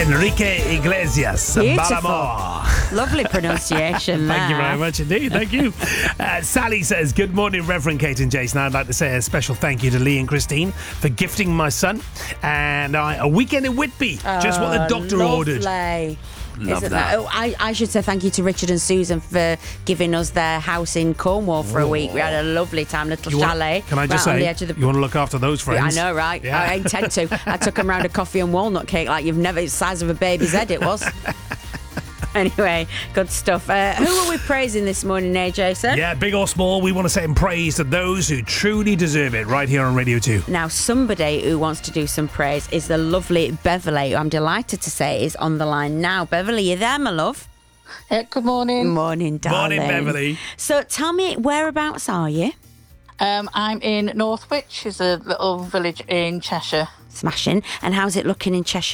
Enrique Iglesias. Beautiful. Balamor. Lovely pronunciation there. Thank you very much indeed. Thank you. Sally says, good morning, Reverend Kate and Jason. I'd like to say a special thank you to Lee and Christine for gifting my son and I a weekend in Whitby. Just what the doctor ordered. Love that. Oh, I should say thank you to Richard and Susan for giving us their house in Cornwall for a week. We had a lovely time, little chalet. Can I just say, on the edge of the... you want to look after those friends? I know, right? Yeah. I intend to. I took them round a coffee and walnut cake like you've never... It's the size of a baby's head, it was. Anyway, good stuff. Who are we praising this morning, Jason? Yeah, big or small, we want to say in praise to those who truly deserve it right here on Radio 2. Now, somebody who wants to do some praise is the lovely Beverly, who I'm delighted to say is on the line now. Beverly, you there, my love? Good morning. Morning, darling. Morning, Beverly. So tell me, whereabouts are you? I'm in Northwich, is a little village in Cheshire. Smashing. And how's it looking in Cheshire